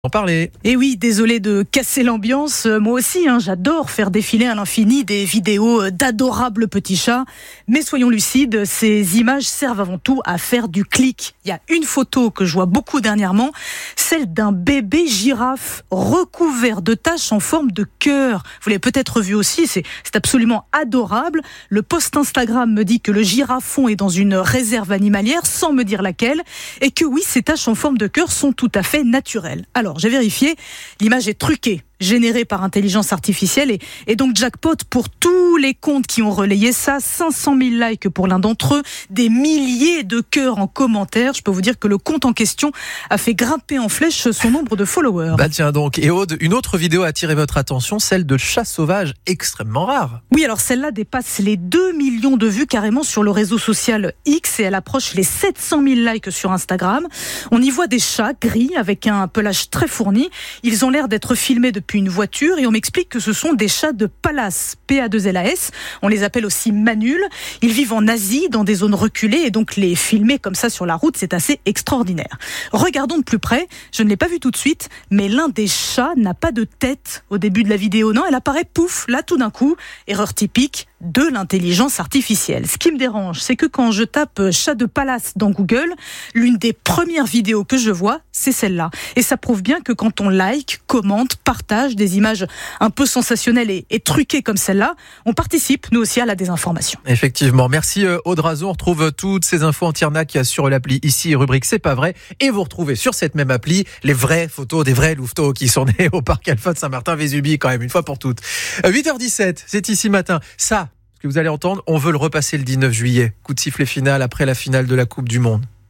En parler. Et oui, désolé de casser l'ambiance. Moi aussi, j'adore faire défiler à l'infini des vidéos d'adorables petits chats. Mais soyons lucides, ces images servent avant tout à faire du clic. Il y a une photo que je vois beaucoup dernièrement, celle d'un bébé girafe recouvert de taches en forme de cœur. Vous l'avez peut-être vu aussi, c'est absolument adorable. Le post Instagram me dit que le girafon est dans une réserve animalière, sans me dire laquelle, et que oui, ces taches en forme de cœur sont tout à fait naturelles. Alors, j'ai vérifié, l'image est truquée, générée par intelligence artificielle et donc jackpot pour tous les comptes qui ont relayé ça, 500 000 likes pour l'un d'entre eux, des milliers de cœurs en commentaire. Je peux vous dire que le compte en question a fait grimper en flèche son nombre de followers. Bah tiens donc, et Aude, une autre vidéo a attiré votre attention, celle de chats sauvages extrêmement rares. Oui, alors celle-là dépasse les 2 millions de vues carrément sur le réseau social X et elle approche les 700 000 likes sur Instagram. On y voit des chats gris avec un pelage très fourni. Ils ont l'air d'être filmés depuis une voiture et on m'explique que ce sont des chats de Pallas, P-A-2-L-A-S. On les appelle aussi manuls. Ils vivent en Asie, dans des zones reculées et donc les filmer comme ça sur la route, c'est assez extraordinaire. Regardons de plus près. Je ne l'ai pas vu tout de suite, mais l'un des chats n'a pas de tête au début de la vidéo. Non, elle apparaît pouf, là tout d'un coup. Erreur typique de l'intelligence artificielle. Ce qui me dérange, c'est que quand je tape chat de Pallas dans Google, l'une des premières vidéos que je vois, c'est celle-là. Et ça prouve bien que quand on like, commente, partage des images un peu sensationnelles et truquées comme celle-là, on participe, nous aussi, à la désinformation. Effectivement. Merci Aude Razon. On retrouve toutes ces infos en Tiernac sur l'appli ici, rubrique C'est pas vrai. Et vous retrouvez sur cette même appli les vraies photos des vrais louveteaux qui sont nés au parc Alpha de Saint-Martin-Vésubie, quand même, une fois pour toutes. 8h17, c'est ici matin. Ça, ce que vous allez entendre, on veut le repasser le 19 juillet. Coup de sifflet final après la finale de la Coupe du Monde.